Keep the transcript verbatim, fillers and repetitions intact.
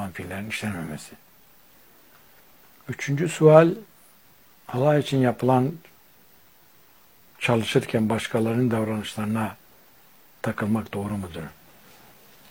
olan fiillerin işlenmemesi. Üçüncü sual, Allah için yapılan çalışırken başkalarının davranışlarına takılmak doğru mudur?